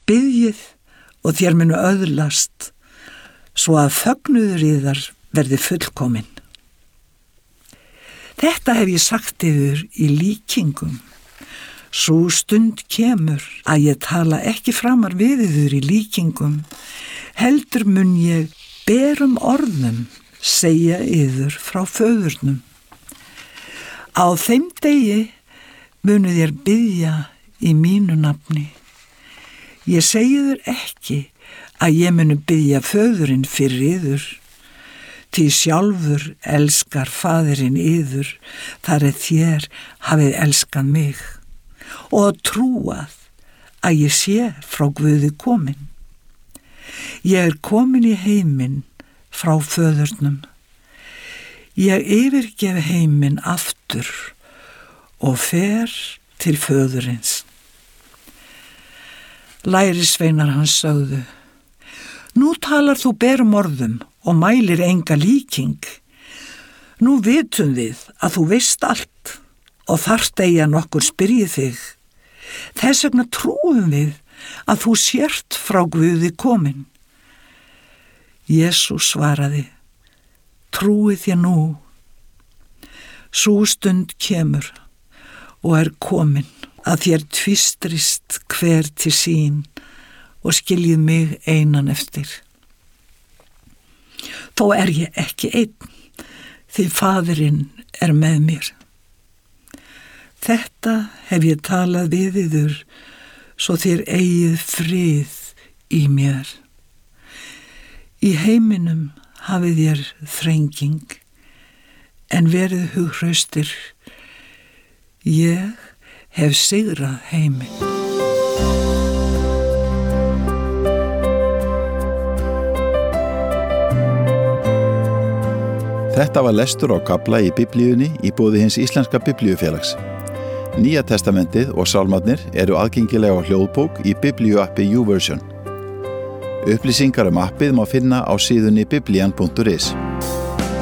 Biðjið og þér munu öðlast, svo að fögnuður yðar verði fullkominn. Þetta hef ég sagt yður í líkingum. Sú stund kemur að ég tala ekki framar við yður í líkingum, heldur mun ég berum orðum segja yður frá föðurnum. Á þeim degi munu þér biðja í mínu nafni. Ég segi yður ekki að ég munu biðja föðurinn fyrir yður, því sjálfur elskar faðirinn yður þar þér hafið elskað mig og trúað að ég sé frá Guði komin. Ég komin í heiminn frá föðurnum. Ég yfirgef heiminn aftur og fer til föðurins. Lærisveinar hans sögðu: Nú talar þú berum orðum og mælir enga líking. Nú vitum við að þú veist allt og þarft eigi að nokkur spyrji þig. Þess vegna trúum við að þú sért frá Guði komin. Jesús svaraði: Trúið þér nú. Sú stund kemur og komin að þér tvístrist hver til sín og skiljið mig einan eftir. Þó ég ekki einn, því faðirinn með mér. Þetta hef ég talað við yður, svo þér eigið frið í mér. Í heiminum hafið þér þrenging, en verið hughraustir. Ég hef sigrað heiminn. Þetta var lestur á kafla í Biblíunni í boði hins Íslenska Biblíufélags. Nýja testamentið og sálmarnir eru aðgengilega á hljóðbók í Biblíuappi YouVersion. Upplýsingar appið má finna á síðunni biblian.is.